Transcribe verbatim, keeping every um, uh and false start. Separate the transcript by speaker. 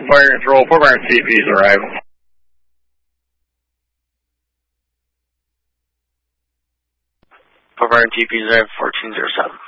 Speaker 1: Fire Control, Fort Myers T P's arrival.
Speaker 2: Fort Myers T P's arrival, fourteen zero seven.